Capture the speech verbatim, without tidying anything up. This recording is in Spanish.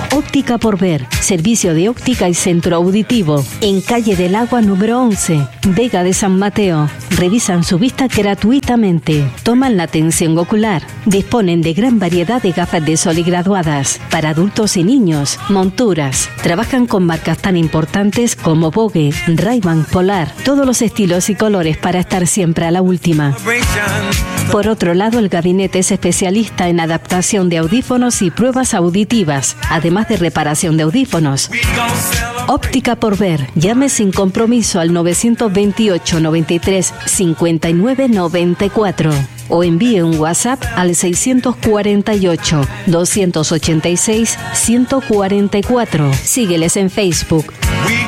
Óptica por Ver, servicio de óptica y centro auditivo, en calle del Agua número once, Vega de San Mateo. Revisan su vista gratuitamente, toman la tensión ocular, disponen de gran variedad de gafas de sol y graduadas, para adultos y niños, monturas. Trabajan con marcas tan importantes como Vogue, Ray-Ban, Polar, todos los estilos y colores para estar siempre a la última. Por otro lado, el gabinete es especialista en adaptación de audífonos y pruebas auditivas, además de reparación de audífonos. Óptica por Ver. Llame sin compromiso al nueve dos ocho, noventa y tres, cincuenta y nueve, noventa y cuatro o envíe un WhatsApp al seiscientos cuarenta y ocho, doscientos ochenta y seis, ciento cuarenta y cuatro. Sígueles en Facebook,